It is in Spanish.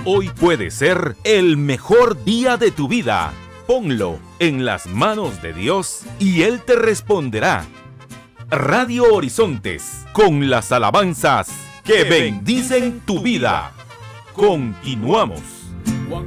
Hoy puede ser el mejor día de tu vida. Ponlo en las manos de Dios y Él te responderá. Radio Horizontes, con las alabanzas que bendicen tu vida. Continuamos.